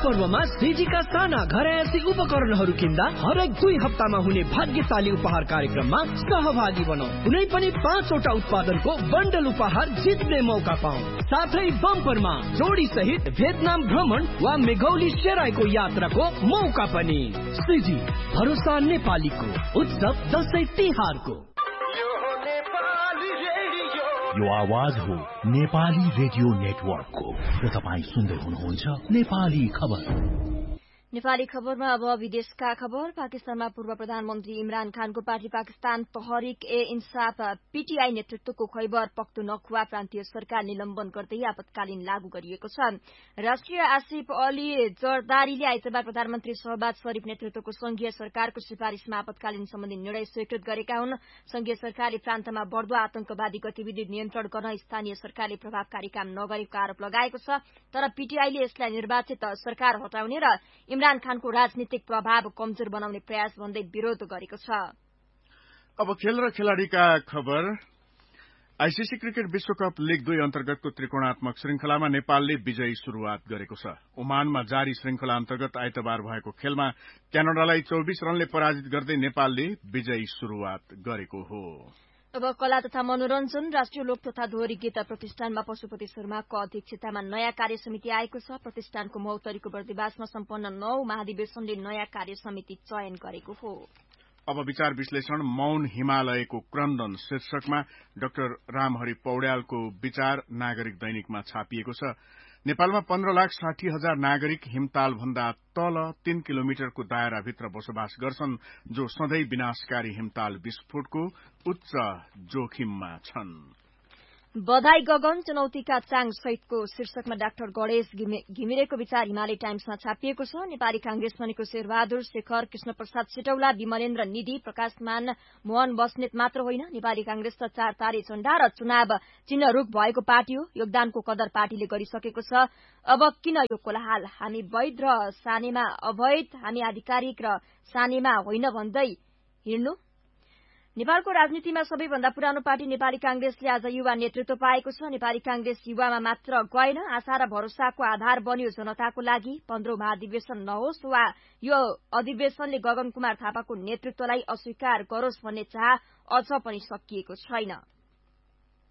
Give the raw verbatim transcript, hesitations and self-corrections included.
पर्वमा सिजीका साना घरयासी उपकरणहरू किन्दा हरेक दुई हप्तामा हुने भाग्यशाली उपहार कार्यक्रममा सहभागी बनौ। कुनै पनि पाँचवटा उत्पादनको बन्डल उपहार जित्ने मौका पाऊ। साथै बम्परमा जोडी सहित भियतनाम भ्रमण वा मेघौली सेराईको यात्राको मौका पनि। सिजी, भरोसा नेपालीको उत्सव दशैं तिहारको। यो आवाज हो नेपाली रेडियो नेटवर्कको र तपाईँ सुन्दै हुनुहुन्छ नेपाली खबर। नेपाली खबरमा अब विदेशका खबर। पाकिस्तानमा पूर्व प्रधानमन्त्री इमरान खानको पार्टी पाकिस्तान तहरिक ए इन्साफ पीटीआई नेतृत्वको खैबर पख्तुनख्वा प्रान्तीय सरकार निलम्बन गर्दै आपतकालीन लागू गरिएको छ। राष्ट्रिय आसिफ अली जरदारीले आइतबार प्रधानमन्त्री शहबाज शरीफ नेतृत्वको संघीय सरकारको सिफारिशमा आपतकालीन सम्बन्धी निर्णय स्वीकृत गरेका हुन्। संघीय सरकारले प्रान्तमा बढ्दो आतंकवादी गतिविधि नियन्त्रण गर्न स्थानीय सरकारले प्रभावकारी काम नगरेको आरोप लगाएको छ। तर पीटीआईले यसलाई निर्वाचित सरकार हटाउने र इमरान खानको राजनीतिक प्रभाव कमजोर बनाउने प्रयास भन्दै विरोध गरेको छ। अब खेल र खेलाड़ीका खबर। आईसीसी क्रिकेट विश्वकप लीग दुई अन्तर्गतको त्रिकोणात्मक श्रृंखलामा नेपालले विजयी शुरूआत गरेको छ। ओमानमा जारी श्रृंखला अन्तर्गत आइतबार भएको खेलमा क्यानाडालाई चौबिस रनले पराजित गर्दै नेपालले विजयी शुरूआत गरेको हो। अब कला तथा मनोरञ्जन। राष्ट्रिय लोक तथा दोहोरी गीत प्रतिष्ठानमा पशुपति शर्माको अध्यक्षतामा नयाँ कार्य समिति आएको छ। प्रतिष्ठानको महोत्तरीको बर्दिवासमा सम्पन्न नौ महाधिवेशनले नयाँ कार्य समिति चयन गरेको हो। अब विचार विश्लेषण। मौन हिमालयको क्रन्दन शीर्षकमा डाक्टर रामहरि पौड्यालको विचार नागरिक दैनिकमा छापिएको छ। नेपालमा पन्ध्र लाख साठी हजार नागरिक हिमताल भन्दा तल तीन किलोमिटरको दायराभित्र बसोबास गर्छन्, जो सधैँ विनाशकारी हिमताल विस्फोटको उच्च जोखिममा छन्। बधाई गगन चुनौतीका चाङ सहितको शीर्षकमा डाक्टर गणेश घिमिरेको विचार हिमालय टाइम्समा छापिएको छ। नेपाली कांग्रेस बनेको शेरबहादुर शेखर, कृष्ण प्रसाद सिटौला, विमलेन्द्र निधि, प्रकाशमान मोहन बस्नेत मात्र होइन, नेपाली कांग्रेस त चार तारे झण्डा र चुनाव चिन्ह रूख भएको पार्टी हो। योगदानको कदर पार्टीले गरिसकेको छ। अब किन यो कोलाहाल? हामी वैध र सानेमा अवैध, हामी आधिकारिक र सानेमा होइन भन्दै हिँड्नु। नेपालको राजनीतिमा सबैभन्दा पुरानो पार्टी नेपाली कांग्रेसले आज युवा नेतृत्व पाएको छ। नेपाली कांग्रेस युवामा मात्र गएन, आशा र भरोसाको आधार बन्यो जनताको लागि। पन्ध्रौं महाधिवेशन नहोस् वा यो अधिवेशनले गगन कुमार थापाको नेतृत्वलाई अस्वीकार गरोस् भन्ने चाह अझ पनि सकिएको छैन।